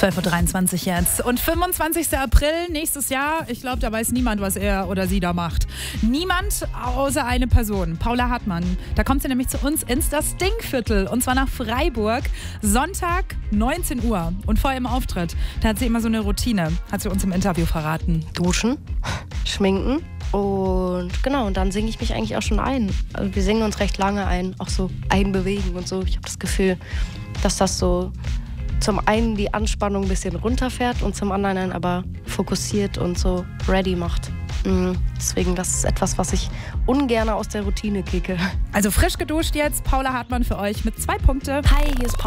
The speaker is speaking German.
12.23 Uhr jetzt. Und 25. April nächstes Jahr, ich glaube, da weiß niemand, was er oder sie da macht. Niemand außer eine Person, Paula Hartmann. Da kommt sie nämlich zu uns ins Das Stinkviertel und zwar nach Freiburg. Sonntag, 19 Uhr. Und vor ihrem Auftritt, da hat sie immer so eine Routine, hat sie uns im Interview verraten. Duschen, schminken und genau, und dann singe ich mich eigentlich auch schon ein. Also wir singen uns recht lange ein, auch so einbewegen und so. Ich habe das Gefühl, dass das so zum einen die Anspannung ein bisschen runterfährt und zum anderen einen aber fokussiert und so ready macht. Deswegen, das ist etwas, was ich ungern aus der Routine kicke. Also frisch geduscht jetzt, Paula Hartmann für euch mit 2 Punkten. Hi, hier ist Paula.